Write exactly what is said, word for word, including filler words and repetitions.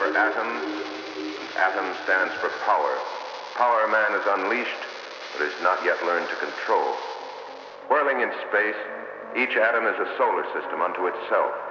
for atom, and atom stands for power. Power man has unleashed, but has not yet learned to control. Whirling in space, each atom is a solar system unto itself.